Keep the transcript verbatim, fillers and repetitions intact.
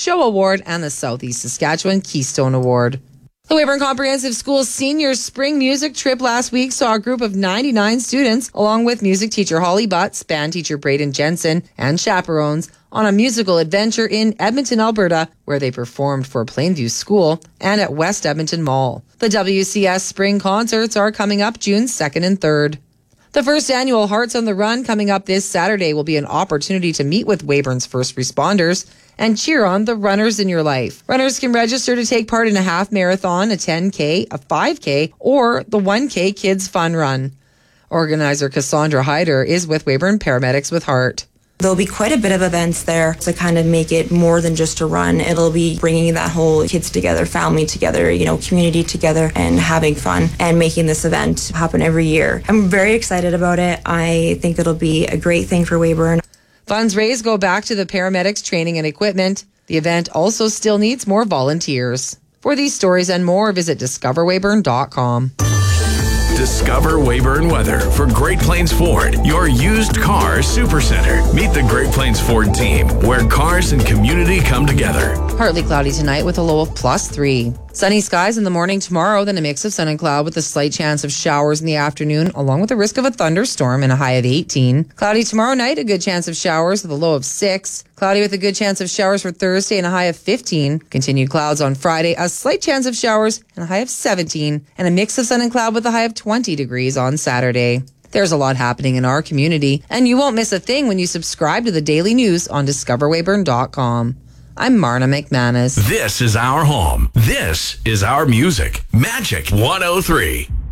Show Award and the Southeast Saskatchewan Keystone Award. The Weyburn Comprehensive School Senior Spring Music Trip last week saw a group of ninety-nine students, along with music teacher Holly Butts, band teacher Braden Jensen, and chaperones, on a musical adventure in Edmonton, Alberta, where they performed for Plainview School and at West Edmonton Mall. The W C S Spring Concerts are coming up June second and third. The first annual Hearts on the Run coming up this Saturday will be an opportunity to meet with Weyburn's first responders and cheer on the runners in your life. Runners can register to take part in a half marathon, a ten K, a five K, or the one K Kids Fun Run. Organizer Cassandra Hyder is with Weyburn Paramedics with Heart. There'll be quite a bit of events there to kind of make it more than just a run. It'll be bringing that whole kids together, family together, you know, community together, and having fun and making this event happen every year. I'm very excited about it. I think it'll be a great thing for Weyburn. Funds raised go back to the paramedics training and equipment. The event also still needs more volunteers. For these stories and more, visit discover weyburn dot com. Discover Weyburn weather for Great Plains Ford, your used car supercenter. Meet the Great Plains Ford team, where cars and community come together. Partly cloudy tonight with a low of plus three. Sunny skies in the morning tomorrow, then a mix of sun and cloud with a slight chance of showers in the afternoon, along with the risk of a thunderstorm and a high of eighteen. Cloudy tomorrow night, a good chance of showers with a low of six. Cloudy with a good chance of showers for Thursday and a high of fifteen. Continued clouds on Friday, a slight chance of showers and a high of seventeen. And a mix of sun and cloud with a high of twenty degrees on Saturday. There's a lot happening in our community, and you won't miss a thing when you subscribe to the daily news on discover weyburn dot com. I'm Marna McManus. This is our home. This is our music. Magic one oh three.